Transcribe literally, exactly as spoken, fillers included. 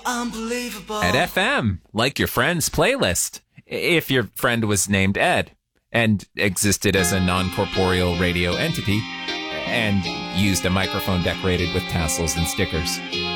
Unbelievable. At F M, like your friend's playlist, if your friend was named Ed and existed as a non-corporeal radio entity and used a microphone decorated with tassels and stickers.